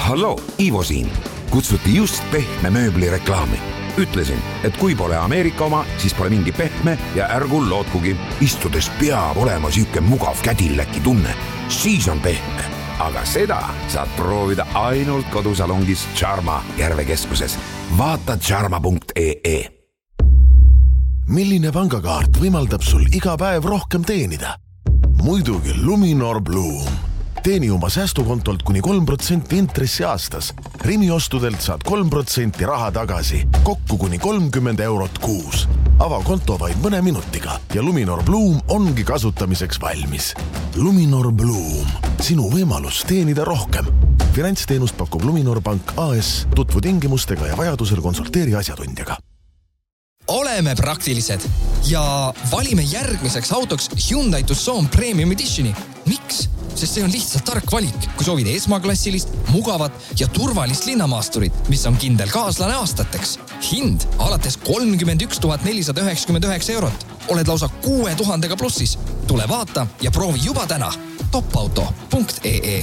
Halloo, Ivo siin. Kutsuti just pehme mööbli reklaami. Ütlesin, et kui pole Ameerika oma, siis pole mingi pehme ja ärgu lootkugi. Istudes peab olema süüke mugav kädilläki tunne. Siis on pehme. Aga seda saad proovida ainult kodusalongis Charma Järvekeskuses. Vaata charma.ee. Milline pangakaart võimaldab sul iga päev rohkem teenida? Muidugi Luminor Bloom. Teeni oma säästukontolt kuni 3% intressi aastas. Rimi ostudelt saad 3% raha tagasi, kokku kuni 30 eurot kuus. Ava konto vaid mõne minutiga ja Luminor Bloom ongi kasutamiseks valmis. Luminor Bloom, sinu võimalus teenida rohkem. Finantsteenust pakub Luminor Pank AS, tutvu tingimustega ja vajadusel konsulteeri asjatundjaga. Oleme praktilised ja valime järgmiseks autoks Hyundai Tucson Premium Editioni. Miks? Sest see on lihtsalt tark valik, kui soovid esmaklassilist, mugavat ja turvalist linnamaasturit, mis on kindel kaaslane aastateks. Hind alates 31 499 eurot. Oled lausa 6000 plussis. Tule vaata ja proovi juba täna. topauto.ee.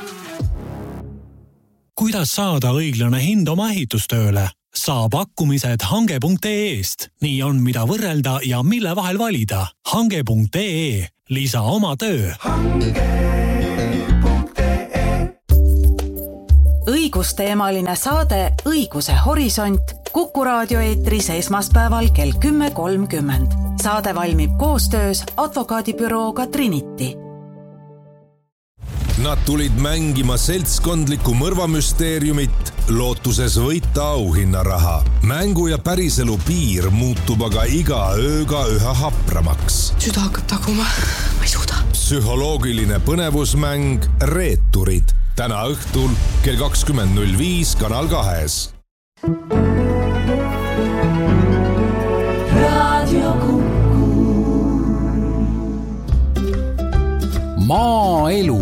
Kuidas saada õiglane hind oma ehitustööle? Saa pakkumised hange.ee-st. Nii on mida võrrelda ja mille vahel valida. Hange.ee. Lisa oma töö. Õigusteemaline saade Õiguse horisont Kuku raadio eetris esmaspäeval kell 10.30. Saade valmib koostöös advokaadibürooga Trinity. Nad tulid mängima seltskondlikku mõrvamüsteeriumit, lootuses võita auhinnaraha. Mängu ja päriselu piir muutub aga iga ööga üha hapramaks. Süda hakkab taguma, ma ei suuda. Psühholoogiline põnevusmäng Reeturid. Täna õhtul kell 20.05 Kanal 2. Radio Kuku. Maaelu.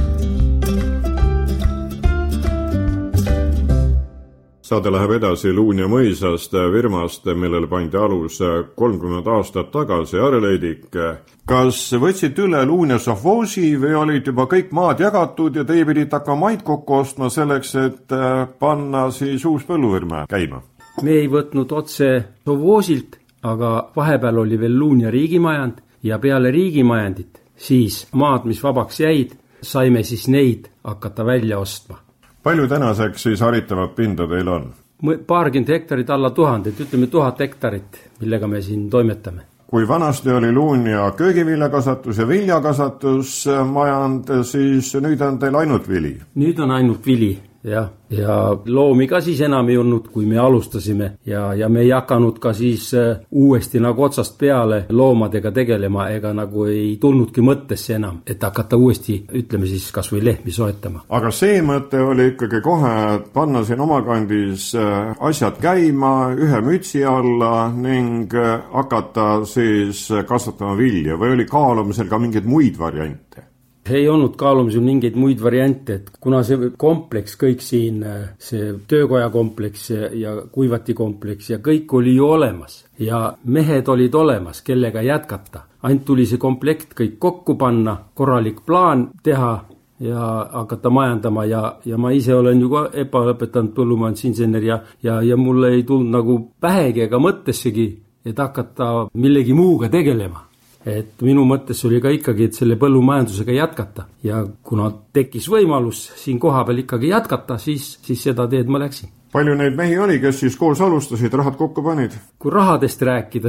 Saade läheb edasi Luunja mõisast, firmast, millele pandi alus 30 aastat tagasi. Areleidik, kas võtsid üle Luunja sovhoosi või olid juba kõik maad jagatud ja teie pidid hakkama maid kokku ostma selleks, et panna siis uus põllufirma käima? Me ei võtnud otse sovhoosilt, aga vahepeal oli veel Luunja riigimajand ja peale riigimajandit siis maad, mis vabaks jäid, saime siis neid hakata välja ostma. Palju tänaseks siis haritavat pinda teil on? Paarkümmend hektarit alla 1000, ütleme 1000 hektarit, millega me siin toimetame. Kui vanasti oli Luunja köögiviljakasvatus ja viljakasvatus majand, siis nüüd on teil ainult vili? Nüüd on ainult vili, jah. Ja loomi ka siis enam ei olnud, kui me alustasime ja me ei hakanud ka siis uuesti nagu otsast peale loomadega tegelema ega nagu ei tulnudki mõttesse enam, et hakata uuesti, ütleme siis kas või lehmi soetama. Aga see mõte oli ikkagi kohe panna siin omakandis asjad käima ühe mütsi alla ning hakata siis kasvatama vilja või oli kaalumisel ka mingeid muid variante? Ei olnud kaalumisel mingeid muid variante, et kuna see kompleks kõik siin, see töökoja kompleks ja kuivati kompleks ja kõik oli ju olemas ja mehed olid olemas, kellega jätkata. Ainult tuli see komplekt kõik kokku panna, korralik plaan teha ja hakata majandama ja ma ise olen ju ka lõpetanud põllumajandusinsener ja mulle ei tulnud nagu pähegi ega mõttessegi, et hakata millegi muuga tegelema. Et minu mõttes oli ka ikkagi, et selle põllumajandusega jätkata ja kuna tekkis võimalus siin koha peal ikkagi jätkata, siis seda teed ma läksin. Palju neid mehi oli, kes siis koos alustasid, rahad kokku panid? Kui rahadest rääkida,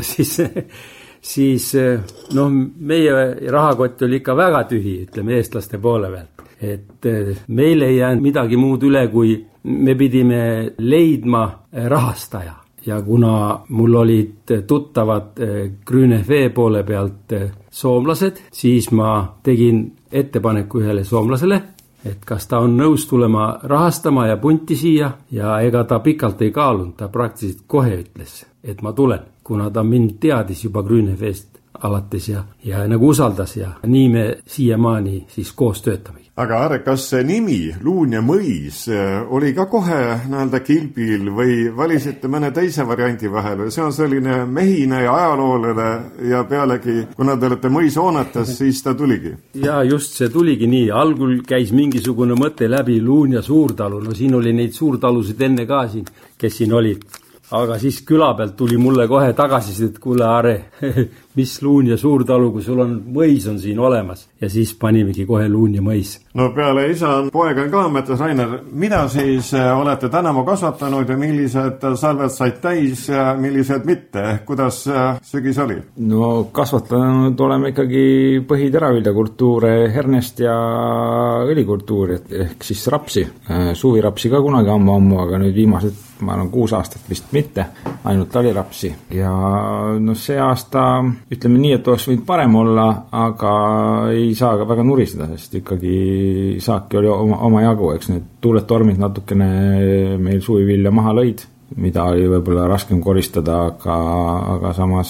siis meie rahakott oli ikka väga tühi, ütleme eestlaste poole pealt. Et meil ei jäänud midagi muud üle, kui me pidime leidma rahastaja. Ja kuna mul olid tuttavad Grünefee poole pealt soomlased, siis ma tegin ettepaneku ühele soomlasele, et kas ta on nõus tulema rahastama ja punti siia ja ega ta pikalt ei kaalunud, ta praktiliselt kohe ütles, et ma tulen, kuna ta mind teadis juba Grünefeest alates ja nagu usaldas ja nii me siiamaani siis koos töötamegi. Aga Arek, kas see nimi Luunja mõis oli ka kohe näelda kilbil või valisite mõne teise variandi vahel? See on selline mehine ja ajalooline ja pealegi, kuna te olete mõishoonetes, siis ta tuligi. Ja just see tuligi nii. Algul käis mingisugune mõte läbi Luunja suurtalu. No siin oli neid suurtalusid enne ka siin, kes siin olid. Aga siis küla pealt tuli mulle kohe tagasi, et kuule Are, mis Luunja suurtalu, kui sul on mõis on siin olemas. Ja siis panimegi kohe Luunja mõis. No peale isa on poeg on ka, mõttes Rainer, mida siis olete tänavu kasvatanud ja millised salved said täis ja millised mitte? Kuidas sügis oli? No kasvatanud oleme ikkagi põhiteraviljakultuure, hernest ja õlikultuuri, ehk siis rapsi. Suvirapsi ka kunagi ammu, aga nüüd viimased, ma olen 6 aastat vist mitte, ainult talirapsi. Ja no see aasta, ütleme nii, et oleks võinud parem olla, aga ei saa ka väga nuriseda, sest ikkagi saaki oli oma jagu, eks need tuuled tormid natukene meil suvivilja maha lõid, mida oli võib-olla raskem koristada, aga samas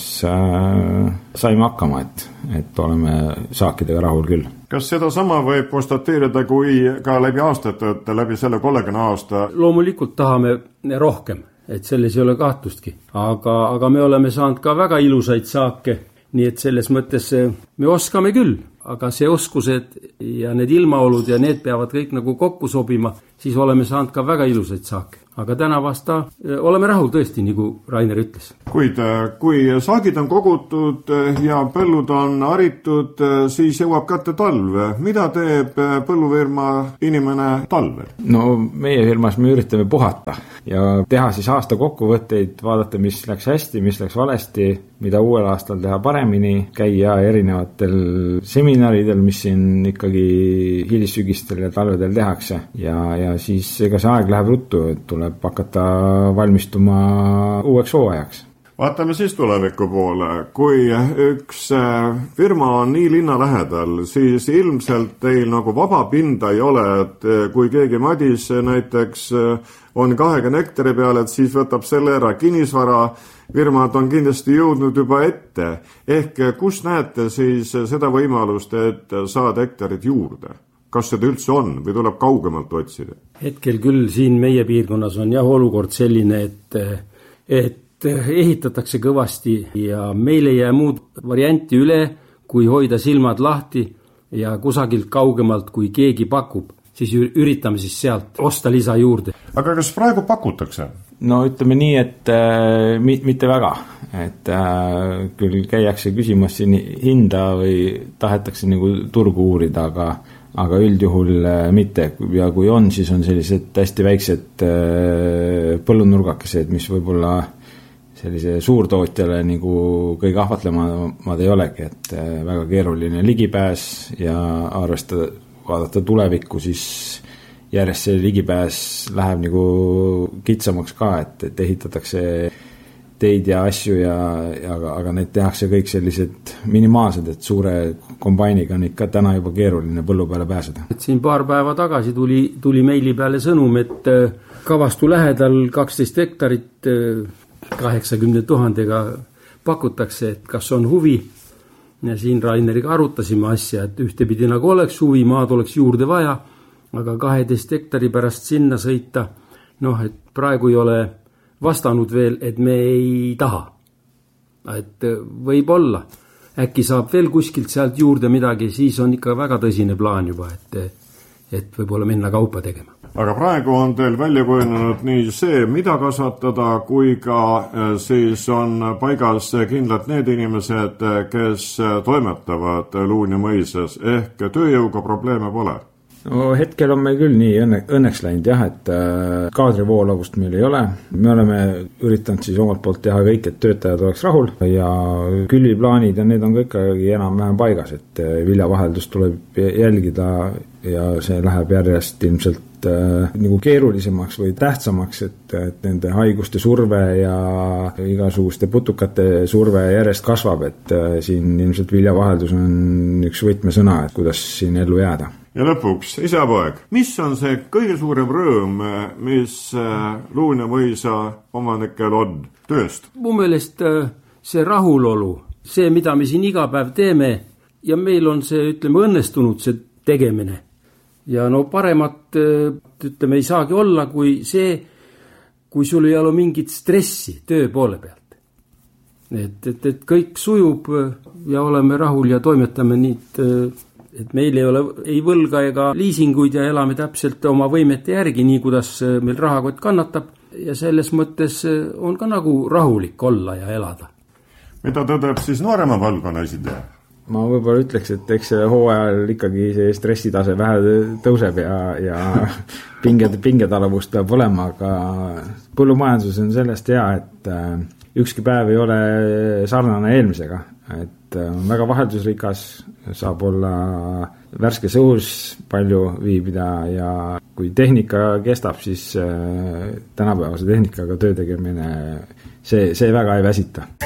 saime hakkama, et oleme saakidega rahul küll. Kas seda sama võib konstateerida, kui ka läbi aastat, läbi selle 30 aasta? Loomulikult tahame rohkem, et selles ei ole kahtlustki. Aga me oleme saanud ka väga ilusaid saake, nii et selles mõttes me oskame küll. Aga see oskused ja need ilmaolud ja need peavad kõik nagu kokku sobima, siis oleme saanud ka väga ilusaid saake. Aga täna vasta oleme rahul tõesti, nagu Rainer ütles. Kuid kui saagid on kogutud ja põllud on haritud, siis jõuab kätte talve. Mida teeb põllufirma inimene talvel? No meie firmas me üritame puhata ja teha siis aasta kokkuvõtteid, vaadata, mis läks hästi, mis läks valesti, mida uuel aastal teha paremini, käia erinevatel seminaridel, mis siin ikkagi hilissügistel ja talvedel tehakse ja siis ega see aeg läheb ruttu, et tuleb hakata valmistuma uueks hooajaks. Vaatame siis tuleviku poole. Kui üks firma on nii linna lähedal, siis ilmselt teil nagu vaba pinda ei ole, et kui keegi Madis näiteks on 20 hektari peal, et siis võtab selle ära. Kinnisvara firmad on kindlasti jõudnud juba ette. Ehk kus näete siis seda võimalust, et saada hektarid juurde? Kas seda üldse on või tuleb kaugemalt otsida? Hetkel küll siin meie piirkonnas on olukord selline, et ehitatakse kõvasti ja meil ei jää muud varianti üle, kui hoida silmad lahti ja kusagilt kaugemalt, kui keegi pakub, siis üritame siis sealt osta lisa juurde. Aga kas praegu pakutakse? No ütleme nii, et mitte väga. Et küll käiakse küsimas siin hinda või tahetakse nagu turgu uurida, aga üldjuhul mitte. Ja kui on, siis on sellised hästi väiksed põllunurgakesed, mis võib-olla sellise suurtootjale nagu kõige ahvatlemad ei olegi, et väga keeruline ligipääs ja vaadata tulevikku, siis järjest see ligipääs läheb nagu kitsamaks ka, et ehitatakse teid ja asju, aga need tehakse kõik sellised minimaalsed, et suure kombainiga on ikka täna juba keeruline põllu peale pääseda. Et siin paar päeva tagasi tuli meili peale sõnum, et Kavastu lähedal 12 hektarit 80 000-ga pakutakse, et kas on huvi. Ja siin Raineriga arutasime asja, et ühtepidi nagu oleks huvi, maad oleks juurde vaja, aga 12 hektari pärast sinna sõita, et praegu ei ole vastanud veel, et me ei taha. Et võib olla. Äkki saab veel kuskilt sealt juurde midagi, siis on ikka väga tõsine plaan juba, et võib-olla minna kaupa tegema. Aga praegu on teil välja kujunenud nii see, mida kasvatada, kui ka siis on paigas kindlalt need inimesed, kes toimetavad Luunja mõisas, ehk tööjõuga probleeme pole. No hetkel on meil küll nii õnneks läinud et kaadrivoolavust meil ei ole. Me oleme üritanud siis omalt poolt teha kõik, et töötajad oleks rahul ja külviplaanid ja need on kõik enam-vähem paigas, et viljavaheldust tuleb jälgida ja see läheb järjest ilmselt nagu keerulisemaks või tähtsamaks, et nende haiguste surve ja igasuguste putukate surve järjest kasvab, et siin ilmselt viljavaheldus on üks võtmesõna, et kuidas siin ellu jääda. Ja lõpuks, isapoeg, mis on see kõige suurem rõõm, mis Luunja mõisa omanikel on tööst? Mu meelest see rahulolu, see, mida me siin iga päev teeme ja meil on see, ütleme, õnnestunud see tegemine. Ja no paremat, ütleme, ei saagi olla kui see, kui sul ei ole mingit stressi töö poole pealt. Et kõik sujub ja oleme rahul ja toimetame nii, et meil ei ole ei võlga ega liisinguid ja elame täpselt oma võimete järgi, nii kuidas meil rahakott kannatab ja selles mõttes on ka nagu rahulik olla ja elada. Mida tõdeb siis noorema valgona esindaja? Ma võib-olla ütleks, et eks see hooajal ikkagi see stressitase vähe tõuseb ja pingetaluvust peab olema, aga põllumajanduses on sellest hea, et ükski päev ei ole sarnane eelmisega, et on väga vaheldusrikas, saab olla värskes õhus palju viibida ja kui tehnika kestab, siis tänapäevase tehnikaga töö tegemine, see väga ei väsita.